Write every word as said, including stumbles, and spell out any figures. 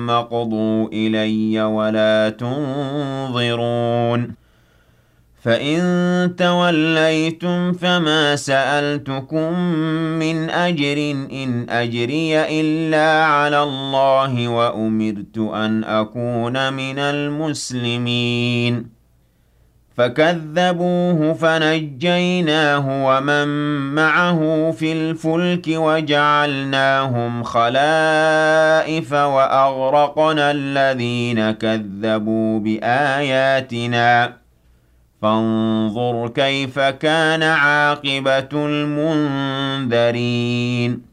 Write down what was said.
ثُمَّ اقْضُوا إِلَيَّ وَلَا تُنظِرُونِ فَإِن تَوَلَّيْتُمْ فَمَا سَأَلْتُكُم مِّنْ أَجْرٍ ۖ إِنْ أَجْرِيَ إِلَّا عَلَى اللَّهِ ۖ وَأُمِرْتُ أَنْ أَكُونَ مِنَ الْمُسْلِمِينَ فَكَذَّبُوهُ فَنَجَّيْنَاهُ وَمَن مَّعَهُ فِي الْفُلْكِ وَجَعَلْنَاهُمْ خَلَائِفَ وَأَغْرَقْنَا الَّذِينَ كَذَّبُوا بِآيَاتِنَا ۖ فانظُرْ كَيْفَ كَانَ عَاقِبَةُ الْمُنذَرِينَ